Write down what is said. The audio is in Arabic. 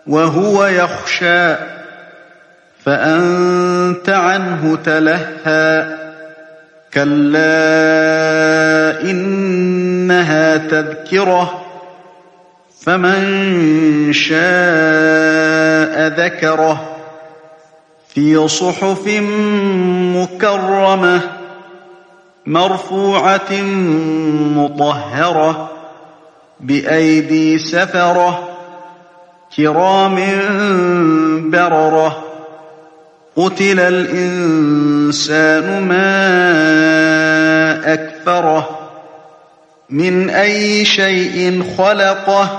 وهو يخشى فأنت عنه تلهى كلا إنها تذكرة فمن شاء ذكره في صحف مكرمة مرفوعة مطهرة بأيدي سفرة كرام بررة قتل الإنسان ما أكفره من أي شيء خلقه